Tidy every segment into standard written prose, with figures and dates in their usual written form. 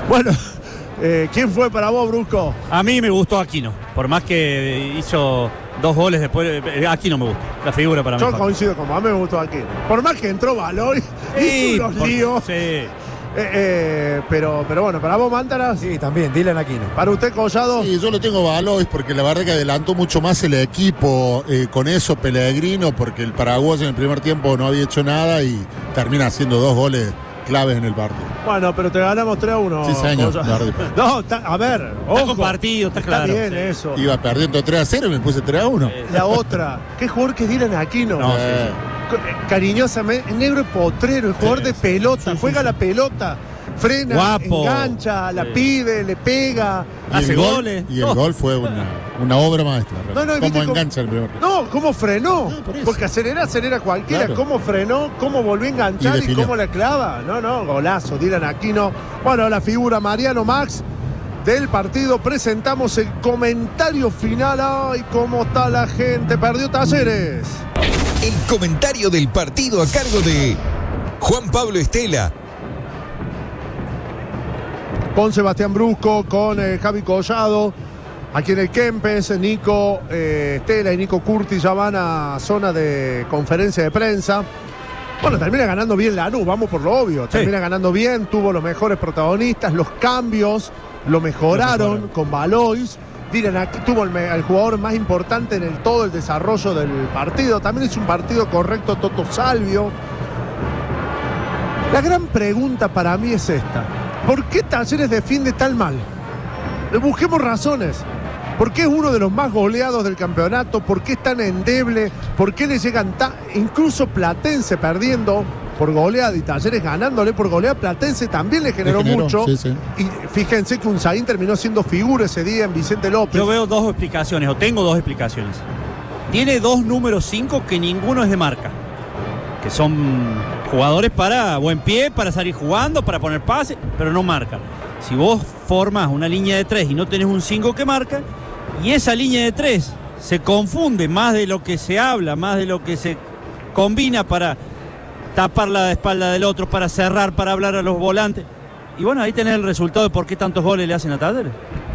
Bueno, ¿quién fue para vos, Brusco? A mí me gustó Aquino, por más que hizo 2 goles después. Aquino me gusta, la figura para mí. Yo coincido con vos, a mí me gustó Aquino. Por más que entró Baloy, hizo unos líos. Sí. Pero bueno, para vos, Mántaras. Sí, también, Dylan Aquino. Para usted, Collado. Sí, yo lo tengo Balois porque la verdad que adelantó mucho más el equipo con eso, Pellegrino, porque el paraguayo en el primer tiempo no había hecho nada y termina haciendo 2 goles claves en el partido. Bueno, pero te ganamos 3-1. Sí, señor. No, a ver, Está compartido, está claro. Está bien sí. eso. Iba perdiendo 3-0 y me puse 3-1. La otra, ¿qué jugador que Dylan Aquino? No, sí. Cariñosamente, negro potrero, el jugador de pelota, juega la pelota, frena, Guapo. engancha, la pide, le pega. Hace goles. Y el gol fue una obra maestra. No, ¿Cómo ¿viste engancha el primer tiempo? No, ¿cómo frenó? No, por eso. Porque acelera cualquiera. Claro. ¿Cómo frenó? ¿Cómo volvió a enganchar? Y ¿Y definió. cómo la clava? No, golazo, Dylan Aquino. Bueno, la figura Mariano Max del partido. Presentamos el comentario final. ¡Ay, cómo está la gente! Perdió Talleres. El comentario del partido a cargo de Juan Pablo Estela. Con Sebastián Brusco, con Javi Collado. Aquí en el Kempes, Nico Estela y Nico Curti ya van a zona de conferencia de prensa. Bueno, termina ganando bien Lanús, vamos por lo obvio. Termina ganando bien, tuvo los mejores protagonistas, los cambios lo mejoraron con Balois. Dylan tuvo el jugador más importante en todo el desarrollo del partido. También es un partido correcto Toto Salvio. La gran pregunta para mí es esta. ¿Por qué Talleres defiende tan mal? Busquemos razones. ¿Por qué es uno de los más goleados del campeonato? ¿Por qué es tan endeble? ¿Por qué le llegan incluso Platense perdiendo por goleada y Talleres ganándole por goleada? Platense también le generó mucho. Sí, sí. Y fíjense que Unzaín terminó siendo figura ese día en Vicente López. Yo veo 2 explicaciones, o tengo 2 explicaciones. Tiene 2 números 5 que ninguno es de marca. Que son jugadores para buen pie, para salir jugando, para poner pase, pero no marcan. Si vos formas una línea de 3 y no tenés un 5 que marca, y esa línea de 3 se confunde más de lo que se habla, más de lo que se combina para tapar la espalda del otro, para cerrar, para hablar a los volantes. Y bueno, ahí tenés el resultado de por qué tantos goles le hacen a Talleres.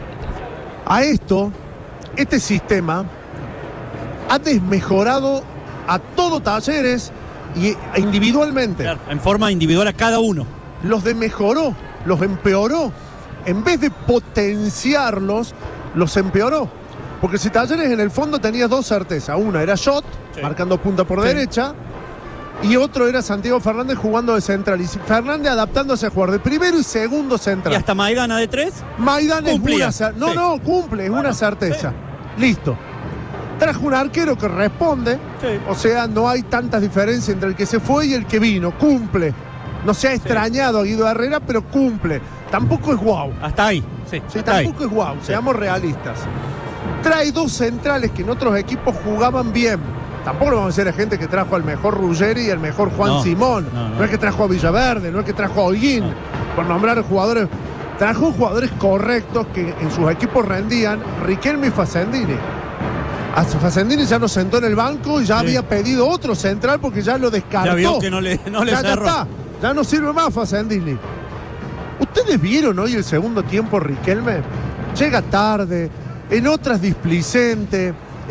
A este sistema ha desmejorado a todo Talleres y individualmente. Claro, en forma individual a cada uno. Los desmejoró, los empeoró. En vez de potenciarlos, los empeoró. Porque si Talleres en el fondo tenía 2 certezas. Una era Schott, marcando punta por derecha. Y otro era Santiago Fernández jugando de central. Y Fernández adaptándose a jugar de primero y segundo central. Y hasta Maidana de 3. Maidana cumplía. es una cumple, es una certeza. Listo. Trajo un arquero que responde. O sea, no hay tantas diferencias entre el que se fue y el que vino. Cumple. No se ha extrañado a Guido Herrera, pero cumple. Tampoco es guau. Hasta ahí. Sí, hasta tampoco es guau. Seamos realistas. Trae 2 centrales que en otros equipos jugaban bien. Tampoco le vamos a decir a gente que trajo al mejor Ruggeri y al mejor Juan Simón. No es que trajo a Villaverde, no es que trajo a Holguín, por nombrar jugadores. Trajo jugadores correctos que en sus equipos rendían. Riquelme y Facendini. A Facendini ya nos sentó en el banco y ya había pedido otro central porque ya lo descartó. Ya vio que no le cerró. Ya está. Ya no sirve más Facendini. ¿Ustedes vieron hoy el segundo tiempo Riquelme? Llega tarde, en otras displicente,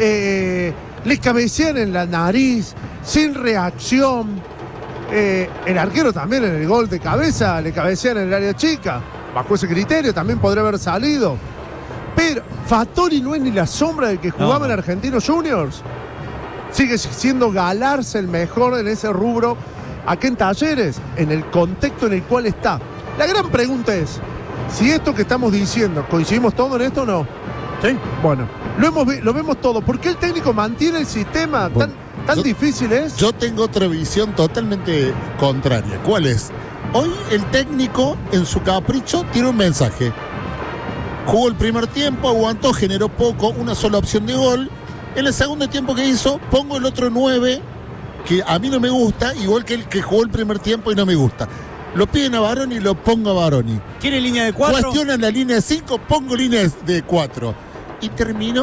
le cabecean en la nariz, sin reacción. El arquero también en el gol de cabeza le cabecean en el área chica. Bajo ese criterio también podría haber salido. Pero Fattori no es ni la sombra del que jugaba en Argentinos Juniors. Sigue siendo Galarza el mejor en ese rubro acá en Talleres, en el contexto en el cual está. La gran pregunta es, si esto que estamos diciendo, ¿coincidimos todos en esto o no? Sí. Bueno, lo vemos todo. ¿Por qué el técnico mantiene el sistema? ¿Tan difícil es? Yo tengo otra visión totalmente contraria. ¿Cuál es? Hoy el técnico, en su capricho, tiene un mensaje. Jugó el primer tiempo, aguantó, generó poco, una sola opción de gol. En el segundo tiempo que hizo, pongo el otro 9, que a mí no me gusta, igual que el que jugó el primer tiempo y no me gusta. Lo piden a Baroni y lo pongo a Baroni. ¿Quiere línea de 4? Cuestionan la línea de 5, pongo línea de 4. Y terminó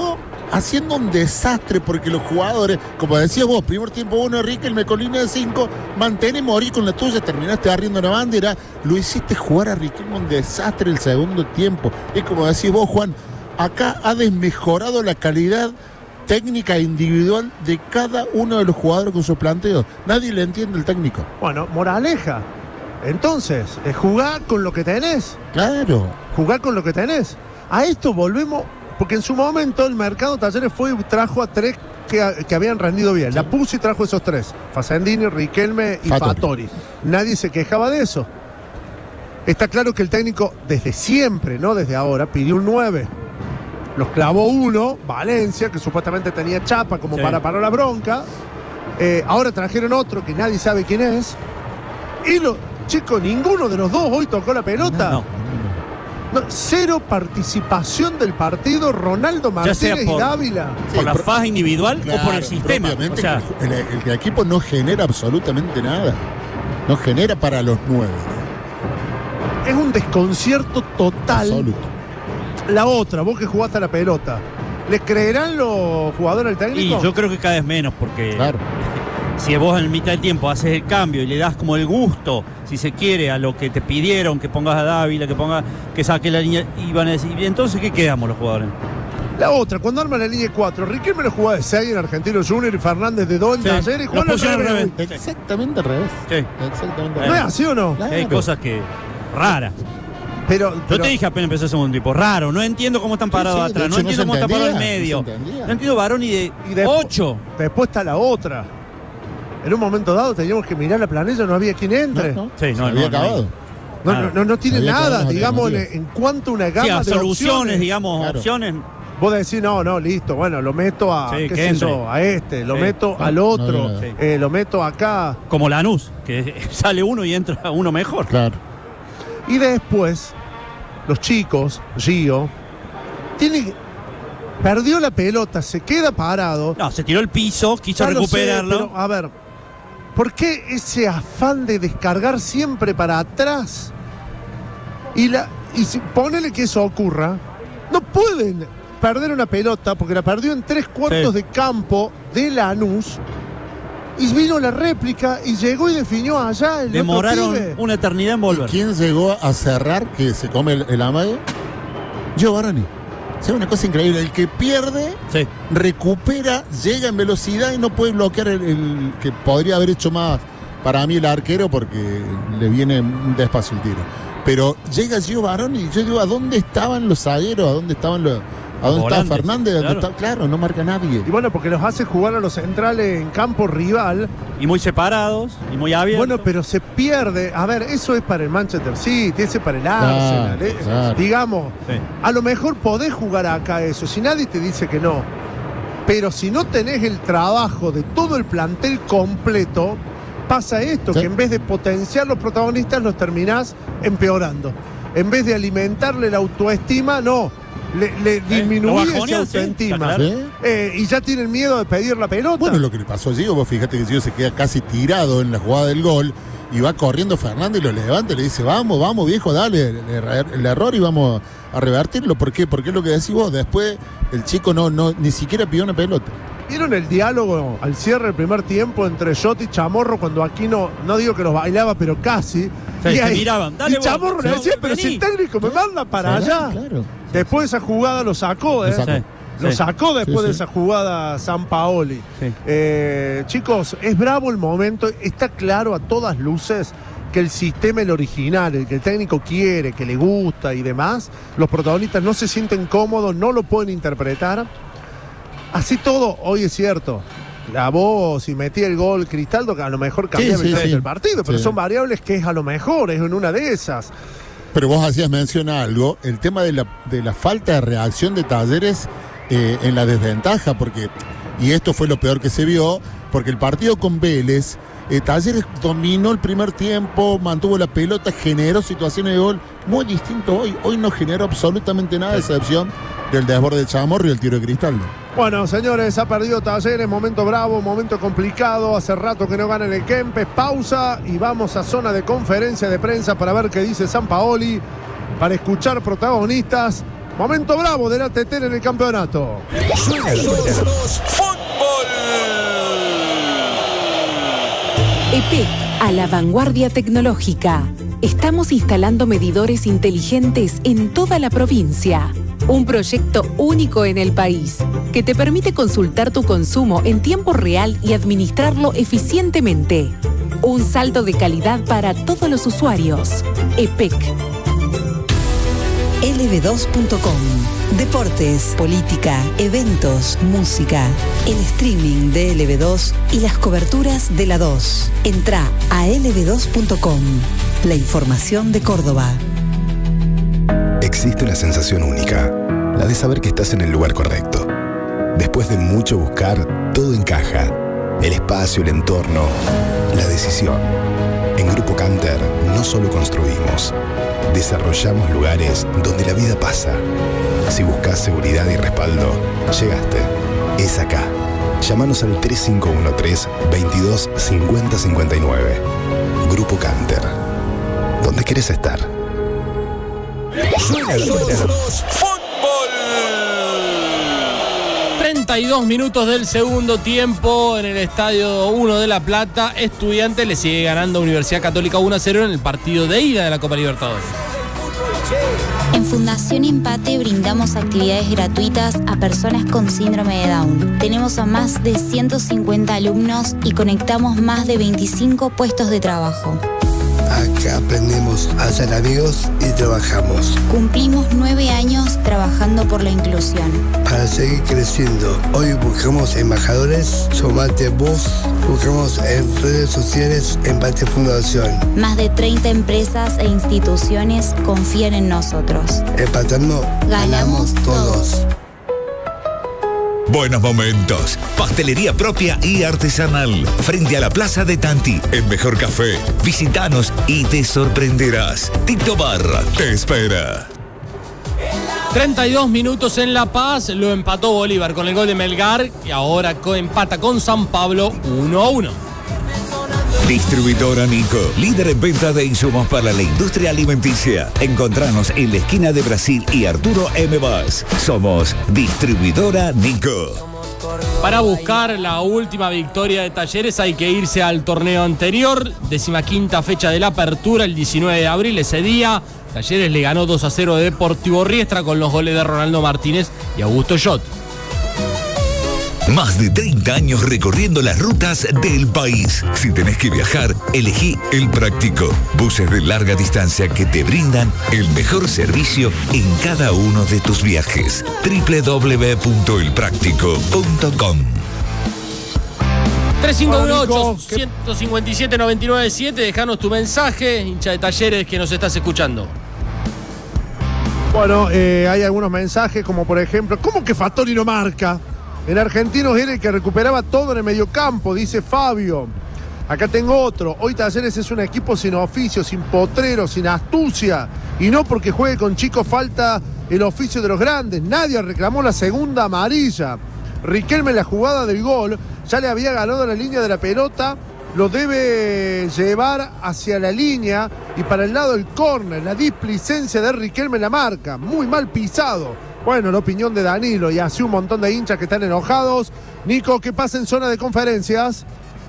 haciendo un desastre porque los jugadores, como decías vos, primer tiempo 1, Riquelme con línea de 5, mantén y morí con la tuya, terminaste arriendo la bandera, lo hiciste jugar a Riquelme un desastre el segundo tiempo. Es como decís vos, Juan, acá ha desmejorado la calidad técnica individual de cada uno de los jugadores con sus planteos. Nadie le entiende el técnico. Bueno, moraleja. Entonces, jugar con lo que tenés. Claro. Jugar con lo que tenés. A esto volvemos, porque en su momento el mercado Talleres fue y trajo a 3 que habían rendido bien. La puso y trajo esos 3. Facendini, Riquelme y Fattori. Nadie se quejaba de eso. Está claro que el técnico, desde siempre, no desde ahora, pidió un 9. Los clavó uno, Valencia, que supuestamente tenía chapa como para parar la bronca. Ahora trajeron otro que nadie sabe quién es. Y chicos, ninguno de los dos hoy tocó la pelota. No, cero participación del partido. Ronaldo Martínez y Dávila. Por la faja individual, claro, o por el sistema. O sea, el equipo no genera absolutamente nada. No genera para los 9. Es un desconcierto total. Absoluto. La otra, vos que jugaste a la pelota, ¿les creerán los jugadores al técnico? Y yo creo que cada vez menos, porque si vos en mitad del tiempo haces el cambio y le das como el gusto, si se quiere, a lo que te pidieron, que pongas a Dávila, que saque la línea, y van a decir, ¿y entonces qué quedamos los jugadores? La otra, cuando arman la línea de 4, Riquelme lo jugaba de 6 en Argentino Junior y Fernández de 2 en Talleres y Juan al revés. Exactamente al revés. Sí. Exactamente al ¿No es revés. así o no? Claro. Hay cosas que raras. Pero Yo te dije apenas empezó el segundo tiempo, raro, no entiendo cómo están parados atrás, no entiendo cómo está parado el medio, no entiendo Baroni de 8. Después está la otra. En un momento dado teníamos que mirar la planilla, no había quien entre. Sí, no, había acabado. No tiene Había nada, acabado, digamos, en cuanto a una gama de soluciones, digamos, Claro. opciones. Vos decís, no, listo, bueno, lo meto a, Sí, qué que sé entre. yo, a este, lo Sí. meto al otro, no. lo meto acá. Como Lanús, que sale uno y entra uno mejor. Claro. Y después, los chicos, Gio, perdió la pelota, se queda parado. No, se tiró el piso, quiso Ya lo sé, recuperarlo. pero, a ver, ¿por qué ese afán de descargar siempre para atrás? Y si ponele que eso ocurra, no pueden perder una pelota porque la perdió en 3/4 de campo de Lanús. Y vino la réplica y llegó y definió allá el Demoraron otro pibe. una eternidad en volver. ¿Quién llegó a cerrar que se come el amague? Gio Baroni. O sea, una cosa increíble. El que pierde, recupera, llega en velocidad y no puede bloquear el que podría haber hecho más para mí el arquero porque le viene despacio el tiro. Pero llega Gio Baroni y yo digo, ¿a dónde estaban los zagueros? ¿A dónde estaban ¿A dónde volantes, está Fernández? claro. Claro, no marca nadie. Y bueno, porque los hace jugar a los centrales en campo rival. Y muy separados, y muy abiertos. Bueno, pero se pierde. A ver, eso es para el Manchester City, ese es para el Arsenal. Claro. Digamos, Sí. a lo mejor podés jugar acá eso, si nadie te dice que no. Pero si no tenés el trabajo de todo el plantel completo, pasa esto, que en vez de potenciar los protagonistas, los terminás empeorando. En vez de alimentarle la autoestima, no. Le disminuye esa bajonean, autoestima. está claro. Y ya tienen miedo de pedir la pelota. Bueno, lo que le pasó a Gio, vos fíjate que Gio se queda casi tirado en la jugada del gol y va corriendo Fernández y lo levanta y le dice, vamos viejo, dale el error y vamos a revertirlo. ¿Por qué? Porque es lo que decís vos, después el chico ni siquiera pidió una pelota. ¿Vieron el diálogo al cierre del primer tiempo entre Jota y Chamorro cuando aquí no digo que los bailaba, pero casi? Sí, y se miraban. Dale y Chamorro vos, le decía, pero vení. si el técnico me manda para allá. Claro. Después de esa jugada lo sacó, Lo sacó. Lo sacó después Sí, de sí. esa jugada Sampaoli. Sí. Chicos, es bravo el momento. Está claro a todas luces que el sistema, el original, el que el técnico quiere, que le gusta y demás, los protagonistas no se sienten cómodos, no lo pueden interpretar. Así todo, hoy es cierto. La voz y metí el gol Cristaldo, que a lo mejor cambiaba el partido, pero son variables que es a lo mejor, es en una de esas. Pero vos hacías mención a algo, el tema de la falta de reacción de Talleres en la desventaja, porque, y esto fue lo peor que se vio, porque el partido con Vélez, Talleres dominó el primer tiempo, mantuvo la pelota, generó situaciones de gol, muy distinto hoy no generó absolutamente nada, a excepción del desborde de Chamorro y el tiro de Cristaldo. Bueno, señores, ha perdido Talleres, momento bravo, momento complicado, hace rato que no gana en el Kempes, pausa y vamos a zona de conferencia de prensa para ver qué dice Sampaoli, para escuchar protagonistas Momento bravo de la Tetera en el campeonato. Suena fútbol. EPEC, a la vanguardia tecnológica. Estamos instalando medidores inteligentes en toda la provincia. Un proyecto único en el país que te permite consultar tu consumo en tiempo real y administrarlo eficientemente. Un salto de calidad para todos los usuarios. EPEC. lb2.com. Deportes, política, eventos, música, el streaming de LB2 y las coberturas de la 2. Entrá a lb2.com. La información de Córdoba. Existe una sensación única, la de saber que estás en el lugar correcto. Después de mucho buscar, todo encaja. El espacio, el entorno, la decisión. En Grupo Canter no solo construimos, desarrollamos lugares donde la vida pasa. Si buscas seguridad y respaldo, llegaste. Es acá. Llámanos al 3513-225059. Grupo Canter. ¿Dónde querés estar? Suena fútbol. 32 minutos del segundo tiempo en el Estadio 1 de La Plata. Estudiantes le sigue ganando a Universidad Católica 1-0 en el partido de ida de la Copa Libertadores. En Fundación Empate brindamos actividades gratuitas a personas con síndrome de Down. Tenemos a más de 150 alumnos y conectamos más de 25 puestos de trabajo. Acá aprendemos a ser amigos y trabajamos. Cumplimos 9 años trabajando por la inclusión. Para seguir creciendo, hoy buscamos embajadores, sumate vos, buscamos en redes sociales Empate Fundación. Más de 30 empresas e instituciones confían en nosotros. Empatando, ganamos todos. Buenos momentos. Pastelería propia y artesanal. Frente a la Plaza de Tanti. El mejor café. Visítanos y te sorprenderás. Tito Bar te espera. 32 minutos en La Paz. Lo empató Bolívar con el gol de Melgar. Y ahora empata con San Pablo 1-1. Distribuidora Nico, líder en venta de insumos para la industria alimenticia. Encontranos en la esquina de Brasil y Arturo M. Vaz. Somos Distribuidora Nico. Para buscar la última victoria de Talleres hay que irse al torneo anterior. 15ª fecha de la apertura, el 19 de abril, ese día. Talleres le ganó 2-0 de Deportivo Riestra con los goles de Ronaldo Martínez y Augusto Schott. Más de 30 años recorriendo las rutas del país. Si tenés que viajar, elegí El Práctico. Buses de larga distancia que te brindan el mejor servicio en cada uno de tus viajes. www.elpractico.com 3518-157-997. Dejanos tu mensaje, hincha de Talleres que nos estás escuchando. Bueno, hay algunos mensajes como por ejemplo, ¿cómo que Fattori no marca? En Argentinos era el que recuperaba todo en el mediocampo, dice Fabio. Acá tengo otro. Hoy Talleres es un equipo sin oficio, sin potrero, sin astucia. Y no porque juegue con chicos falta el oficio de los grandes. Nadie reclamó la segunda amarilla. Riquelme en la jugada del gol ya le había ganado la línea de la pelota. Lo debe llevar hacia la línea y para el lado del córner. La displicencia de Riquelme en la marca. Muy mal pisado. Bueno, la opinión de Danilo y así un montón de hinchas que están enojados. Nico, ¿qué pasa en zona de conferencias?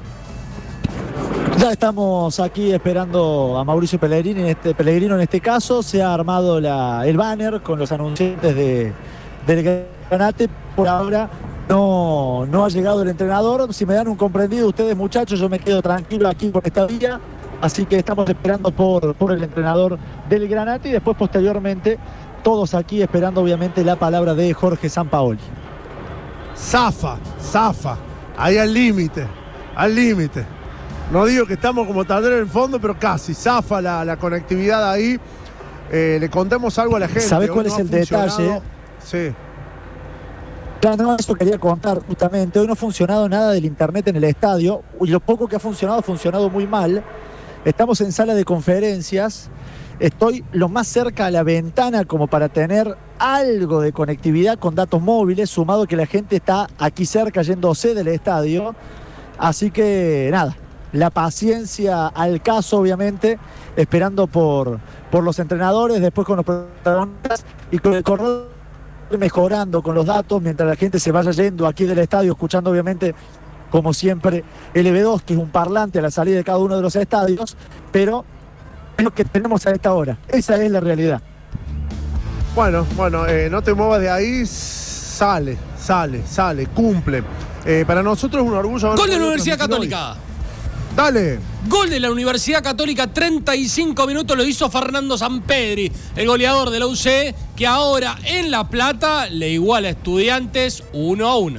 Ya estamos aquí esperando a Mauricio Pellegrino en este caso. Se ha armado el banner con los anunciantes del Granate. Por ahora no ha llegado el entrenador. Si me dan un comprendido ustedes, muchachos, yo me quedo tranquilo aquí por esta vía. Así que estamos esperando por el entrenador del Granate y después posteriormente todos aquí esperando obviamente la palabra de Jorge Sampaoli. Zafa, ahí al límite. No digo que estamos como Talleres en el fondo, pero casi, zafa la conectividad ahí. Le contemos algo a la gente. ¿Sabés cuál es el detalle? Sí. Ya no, eso quería contar justamente. Hoy no ha funcionado nada del internet en el estadio. Y lo poco que ha funcionado muy mal. Estamos en sala de conferencias. Estoy lo más cerca a la ventana como para tener algo de conectividad con datos móviles, sumado que la gente está aquí cerca yéndose del estadio. Así que nada, la paciencia al caso obviamente, esperando por los entrenadores, después con los protagonistas y con el corredor mejorando con los datos mientras la gente se vaya yendo aquí del estadio, escuchando obviamente, como siempre, LB2, que es un parlante a la salida de cada uno de los estadios, pero es lo que tenemos a esta hora. Esa es la realidad. Bueno, no te muevas de ahí, sale, cumple. Para nosotros es un orgullo. Gol de la Universidad Católica. Dale. Gol de la Universidad Católica, 35 minutos lo hizo Fernando Sampedri, el goleador de la UC, que ahora en La Plata le iguala a Estudiantes 1-1.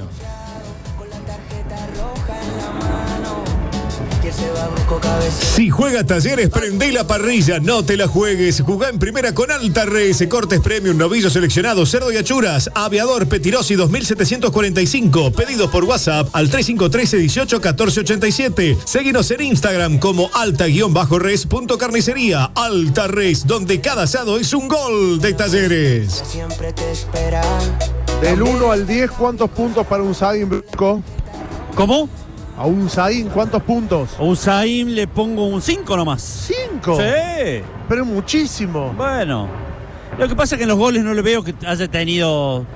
Si juega Talleres, prende la parrilla, no te la juegues. Jugá en primera con Alta Res, cortes premium, novillos seleccionados, cerdo y achuras, aviador Petirosi 2745. Pedidos por WhatsApp al 3513 18 14 87. Seguinos en Instagram como alta-res.carnicería. Alta Res, donde cada asado es un gol de Talleres. Siempre te espera. Del 1 al 10, ¿cuántos puntos para un Saín, Brisco? ¿Cómo? A un Saín, ¿cuántos puntos? A un Saín le pongo un 5 nomás. ¿5? Sí. Pero muchísimo. Bueno. Lo que pasa es que en los goles no le veo que haya tenido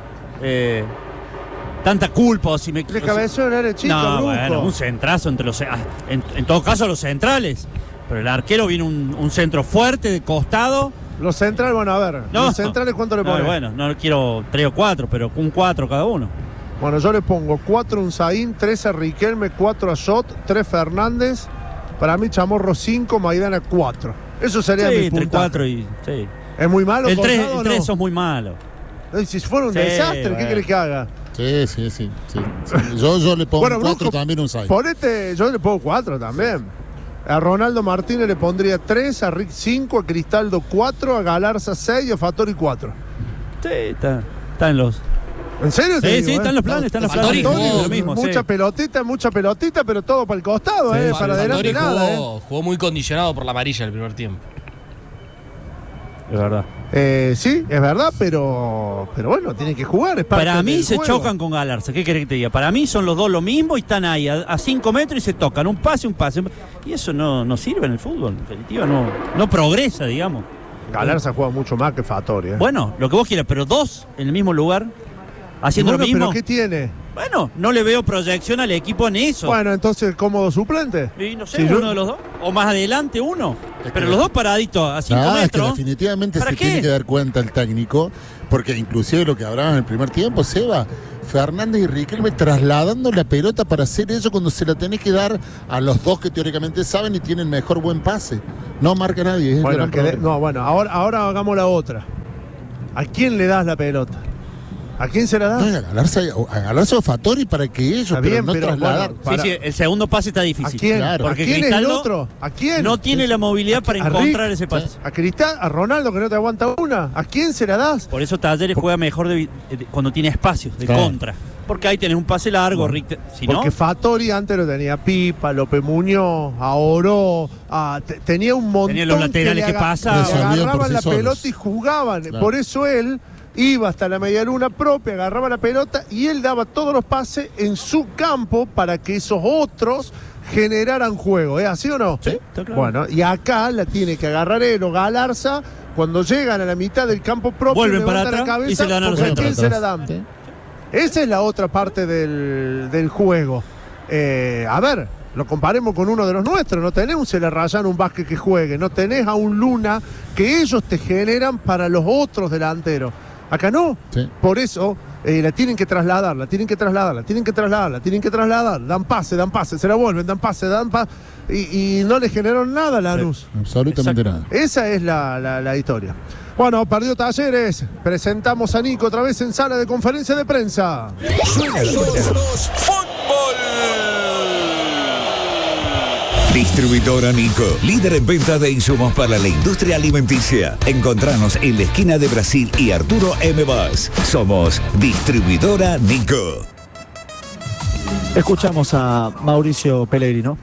tanta culpa. O si me, de cabezón era chico, no, Brusco. bueno, un centrazo entre los... En todo caso los centrales. Pero el arquero viene un centro fuerte de costado. Los centrales, bueno, a ver. No. Los centrales, ¿cuánto le pones? Bueno, no quiero 3 o 4, pero un 4 cada uno. Bueno, yo le pongo 4 a Unzaín, 3 a Riquelme, 4 a Shot, 3 Fernández. Para mí, Chamorro 5, Maidana 4. Eso sería mi puntaje. Entre 4 y... Sí. ¿Es muy malo? El 3 no? es muy malo. Si fuera un desastre, ¿qué querés que haga? Sí. Yo le pongo 4 Brusco, también a Unzaín. Yo le pongo 4 también. A Ronaldo Martínez le pondría 3, a Rick 5, a Cristaldo 4, a Galarza 6 y a Fattori 4. Sí, está en los... ¿En serio? Sí, están los planes, Fattori, lo mismo, mucha pelotita, pero todo para el costado, para adelante nada. Jugó muy condicionado por la amarilla el primer tiempo. Es verdad. Sí, es verdad, pero bueno, tiene que jugar. Es parte para mí del se juego. chocan con Galarza. ¿Qué querés que te diga? Para mí son los dos lo mismo y están ahí a 5 metros y se tocan. Un pase. Y eso no sirve en el fútbol. En definitiva, no progresa, digamos. Galarza juega mucho más que Fattori. Bueno, lo que vos quieras, pero dos en el mismo lugar, haciendo lo mismo. ¿Pero qué tiene? Bueno, no le veo proyección al equipo en eso. Bueno, entonces, ¿cómodo suplente? Y no sé, uno de los dos. O más adelante uno. Pero los dos paraditos a 5 metros. Es que definitivamente se tiene que dar cuenta el técnico, porque inclusive lo que hablaban en el primer tiempo, Seba, Fernández y Riquelme trasladando la pelota para hacer eso cuando se la tenés que dar a los dos que teóricamente saben y tienen mejor buen pase. No marca nadie. Ahora hagamos la otra. ¿A quién le das la pelota? ¿A quién se la das? A Galarza o Fattori para que ellos, está bien, pero trasladar. Sí, el segundo pase está difícil. ¿A quién? Claro. Porque ¿a quién es el otro? ¿A quién? No tiene la movilidad para encontrar ese pase. ¿A Ronaldo que no te aguanta una? ¿A quién se la das? Por eso Talleres juega mejor cuando tiene espacios de contra. Porque ahí tenés un pase largo, porque Fattori antes lo tenía Pipa, López Muñoz, a Oro, tenía un montón. Tenía los laterales que pasaban. Agarraban la pelota y jugaban. Claro. Por eso él iba hasta la medialuna propia, agarraba la pelota y él daba todos los pases en su campo para que esos otros generaran juego. ¿Es así o no? Sí, está claro. Bueno, y acá la tiene que agarrar él o Galarza cuando llegan a la mitad del campo propio. Vuelven para atrás la cabeza, y se la dan a los ¿quién se la dan? Sí. Esa es la otra parte del juego. A ver, lo comparemos con uno de los nuestros. No tenés un Celarrayán, un Vázquez que juegue. No tenés a un Luna que ellos te generan para los otros delanteros. Acá no. Sí. Por eso la tienen que trasladar. Dan pase, se la vuelven, dan pase. Y no le generaron nada a Lanús. Sí, absolutamente nada. Esa es la historia. Bueno, perdió Talleres. Presentamos a Nico otra vez en sala de conferencia de prensa. Suena la fútbol. Distribuidora Nico, líder en venta de insumos para la industria alimenticia. Encontranos en la esquina de Brasil y Arturo M. Vaz. Somos Distribuidora Nico. Escuchamos a Mauricio Pellegrino.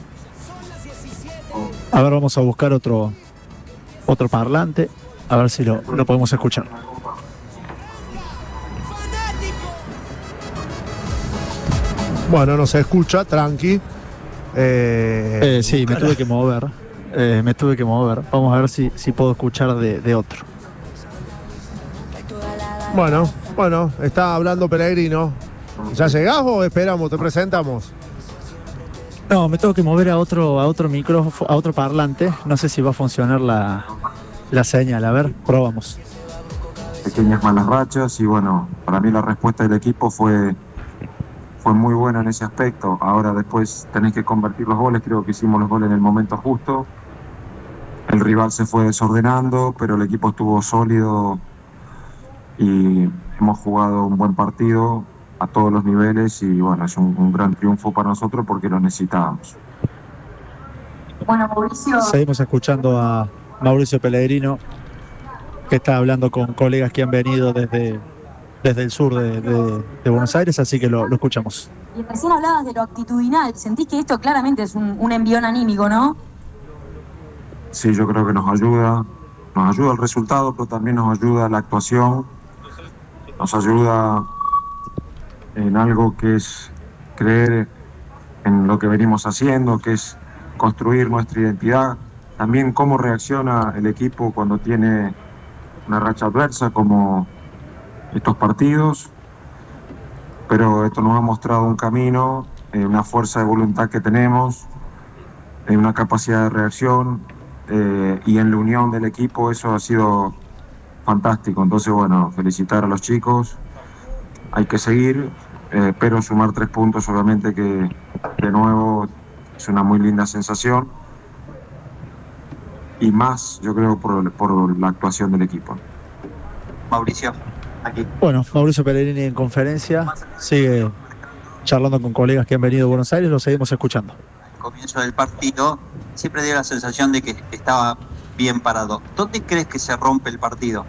A ver, vamos a buscar otro parlante. A ver si lo podemos escuchar. Bueno, no se escucha, tranqui. Sí, me tuve que mover. Vamos a ver si puedo escuchar de otro. Bueno, Bueno, está hablando Pellegrino. ¿Ya llegás o esperamos? Te presentamos. No, me tengo que mover a otro micrófono, a otro parlante. No sé si va a funcionar la señal. A ver, probamos. Pequeñas malas rachas y bueno, para mí la respuesta del equipo fue muy buena en ese aspecto. Ahora después tenés que convertir los goles. Creo que hicimos los goles en el momento justo. El rival se fue desordenando, pero el equipo estuvo sólido y hemos jugado un buen partido a todos los niveles y bueno, es un gran triunfo para nosotros porque lo necesitábamos. Bueno, Mauricio. Seguimos escuchando a Mauricio Pellegrino, que está hablando con colegas que han venido desde el sur de Buenos Aires, así que lo escuchamos. Y recién hablabas de lo actitudinal. Sentís que esto claramente es un envión anímico, ¿no? Sí, yo creo que nos ayuda el resultado, pero también nos ayuda la actuación, nos ayuda en algo que es creer en lo que venimos haciendo, que es construir nuestra identidad, también cómo reacciona el equipo cuando tiene una racha adversa como estos partidos, pero esto nos ha mostrado un camino, una fuerza de voluntad que tenemos, una capacidad de reacción, y en la unión del equipo eso ha sido fantástico. Entonces bueno, felicitar a los chicos, hay que seguir, pero sumar 3 puntos obviamente que de nuevo es una muy linda sensación y más yo creo por la actuación del equipo. Mauricio, aquí. Bueno, Mauricio Pellegrini en conferencia sigue charlando con colegas que han venido a Buenos Aires, lo seguimos escuchando. Comienzo del partido, siempre dio la sensación de que estaba bien parado. ¿Dónde crees que se rompe el partido?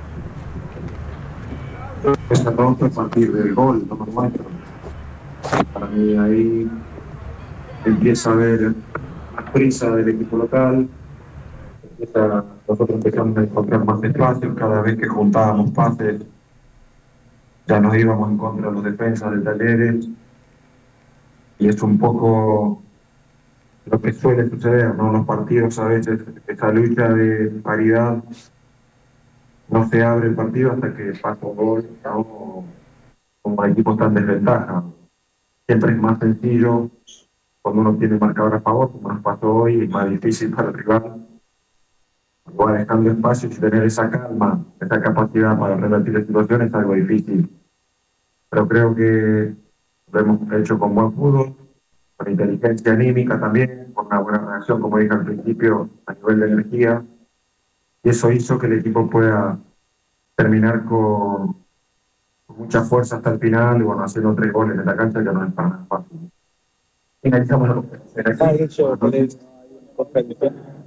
Se rompe a partir del gol, no me muestro. Para mí ahí empieza a haber más prisa del equipo local, nosotros empezamos a encontrar más espacios, cada vez que juntábamos pases ya nos íbamos en contra de los defensas de Talleres y es un poco lo que suele suceder, ¿no? En los partidos a veces esa lucha de paridad no se abre el partido hasta que pasa un gol, como equipos están en desventaja. Siempre es más sencillo cuando uno tiene marcador a favor, como nos pasó hoy, es más difícil para el rival. Va dejando espacios y tener esa calma, esa capacidad para revertir la situación es algo difícil. Pero creo que lo hemos hecho con buen fútbol, con inteligencia anímica también, con una buena reacción, como dije al principio, a nivel de energía. Y eso hizo que el equipo pueda terminar con mucha fuerza hasta el final y bueno, haciendo 3 goles en la cancha que no es para nada fácil. Finalizamos la conferencia.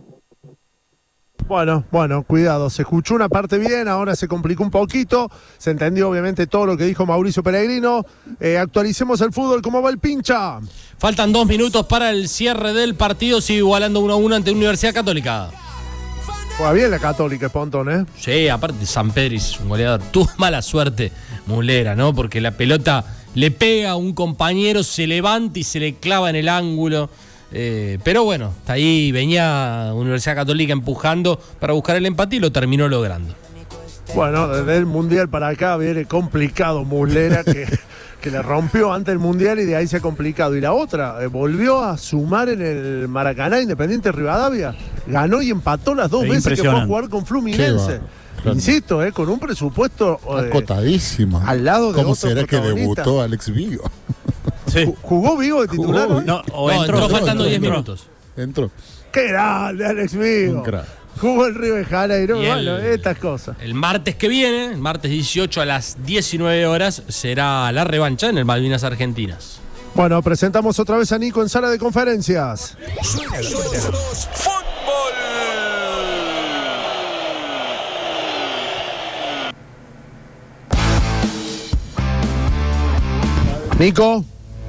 Bueno, cuidado, se escuchó una parte bien, ahora se complicó un poquito, se entendió obviamente todo lo que dijo Mauricio Pellegrino. Actualicemos el fútbol, ¿cómo va el pincha? Faltan 2 minutos para el cierre del partido, sigue igualando 1-1 ante Universidad Católica. Juega bien la Católica, Pontón, ¿eh? Sí, aparte San Pedro es un goleador. Tuvo mala suerte Mulera, ¿no? Porque la pelota le pega a un compañero, se levanta y se le clava en el ángulo. Pero bueno, hasta ahí venía Universidad Católica empujando para buscar el empate y lo terminó logrando. Bueno, desde el Mundial para acá viene complicado Mulera, que le rompió antes del Mundial y de ahí se ha complicado. Y la otra, volvió a sumar en el Maracaná Independiente Rivadavia. Ganó y empató las 2 veces que fue a jugar con Fluminense. Insisto, con un presupuesto acotadísimo. Al lado de ¿Cómo será que debutó Alex Vigo? Sí. ¿Jugó Vigo de titular? No, entró faltando 10 minutos. Entró. ¡Qué grande, Alex Vigo! Jugó el River Janeiro, bueno, estas cosas. El martes que viene, el martes 18 a las 19 horas, será la revancha en el Malvinas Argentinas. Bueno, presentamos otra vez a Nico en sala de conferencias. Suena los fútbol. Nico.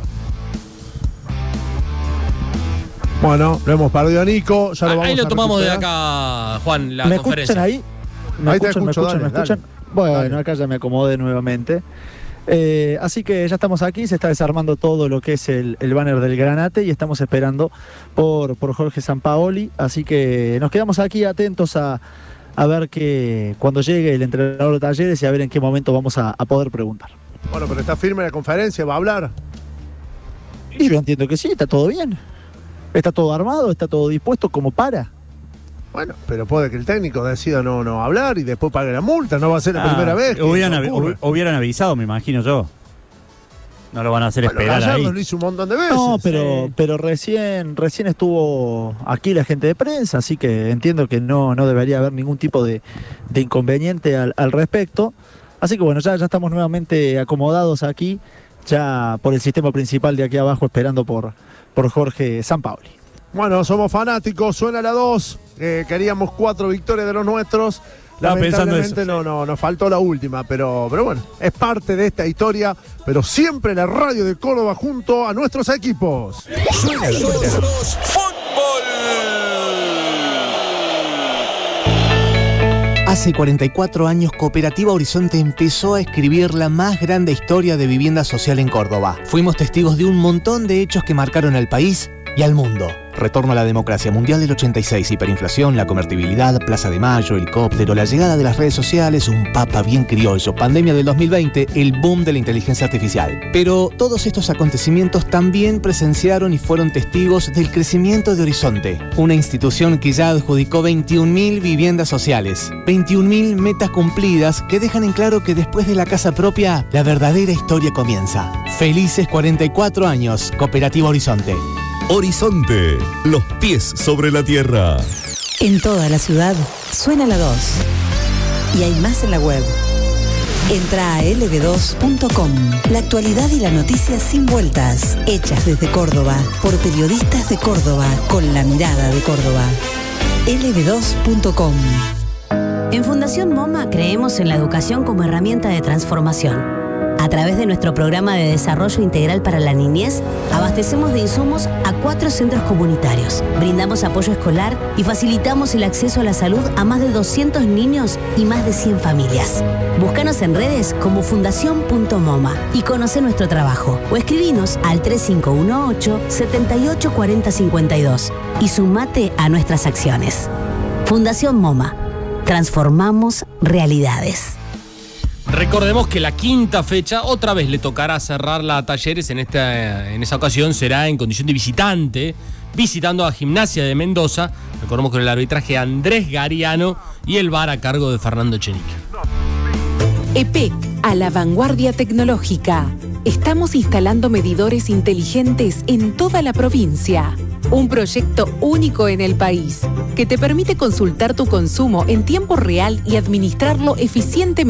Bueno, lo hemos perdido a Nico. Ya lo vamos ahí lo tomamos recuperar. de acá, Juan, la ¿Me conferencia. escuchan ahí? ¿Me escuchan? Bueno, dale. Acá ya me acomodé nuevamente. Así que ya estamos aquí, se está desarmando todo lo que es el banner del Granate y estamos esperando por Jorge Sampaoli. Así que nos quedamos aquí atentos a a ver que cuando llegue el entrenador de Talleres y a ver en qué momento vamos a poder preguntar. Bueno, pero está firme la conferencia, ¿va a hablar? Y yo entiendo que sí, está todo bien. Está todo armado, está todo dispuesto como para. Bueno, pero puede que el técnico decida no hablar y después pague la multa, no va a ser la primera vez. Hubieran avisado, me imagino yo. No lo van a hacer esperar Gallardo ahí. lo hizo un montón de veces. No, pero recién estuvo aquí la gente de prensa, así que entiendo que no debería haber ningún tipo de inconveniente al respecto. Así que bueno, ya estamos nuevamente acomodados aquí, ya por el sistema principal de aquí abajo, esperando por Jorge Sampaoli. Bueno, somos fanáticos, suena la 2. Queríamos 4 victorias de los nuestros. Lamentablemente nos faltó la última, pero bueno, es parte de esta historia, pero siempre la radio de Córdoba junto a nuestros equipos. Suena la Hace 44 años, Cooperativa Horizonte empezó a escribir la más grande historia de vivienda social en Córdoba. Fuimos testigos de un montón de hechos que marcaron al país y al mundo. Retorno a la democracia mundial del 86, hiperinflación, la convertibilidad, Plaza de Mayo, helicóptero, la llegada de las redes sociales, un papa bien criollo, pandemia del 2020, el boom de la inteligencia artificial. Pero todos estos acontecimientos también presenciaron y fueron testigos del crecimiento de Horizonte, una institución que ya adjudicó 21.000 viviendas sociales, 21.000 metas cumplidas que dejan en claro que después de la casa propia, la verdadera historia comienza. Felices 44 años, Cooperativa Horizonte. Horizonte, los pies sobre la tierra. En toda la ciudad suena la 2. Y hay más en la web. Entra a lb2.com. La actualidad y la noticia sin vueltas. Hechas desde Córdoba, por periodistas de Córdoba, con la mirada de Córdoba. lb2.com. En Fundación MoMA creemos en la educación como herramienta de transformación. A través de nuestro programa de desarrollo integral para la niñez, abastecemos de insumos a 4 centros comunitarios, brindamos apoyo escolar y facilitamos el acceso a la salud a más de 200 niños y más de 100 familias. Búscanos en redes como fundación.moma y conoce nuestro trabajo o escribinos al 3518-784052 y sumate a nuestras acciones. Fundación MoMA. Transformamos realidades. Recordemos que la quinta fecha otra vez le tocará cerrarla a Talleres. En esa ocasión será en condición de visitante, visitando a Gimnasia de Mendoza. Recordemos con el arbitraje Andrés Gariano y el VAR a cargo de Fernando Echenique. EPEC, a la vanguardia tecnológica. Estamos instalando medidores inteligentes en toda la provincia. Un proyecto único en el país que te permite consultar tu consumo en tiempo real y administrarlo eficientemente.